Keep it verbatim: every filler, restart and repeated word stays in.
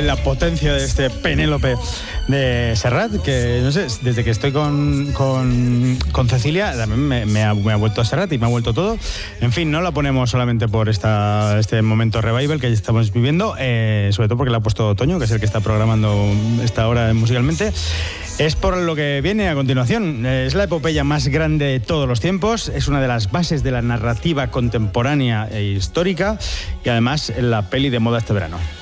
la potencia de este Penélope de Serrat, que no sé, desde que estoy con, con, con Cecilia también me, me, ha, me ha vuelto a Serrat y me ha vuelto todo. En fin, no la ponemos solamente por esta, este momento revival que estamos viviendo, eh, sobre todo porque la ha puesto Toño, que es el que está programando esta hora musicalmente. Es por lo que viene a continuación. Es la epopeya más grande de todos los tiempos, es una de las bases de la narrativa contemporánea e histórica y además la peli de moda este verano.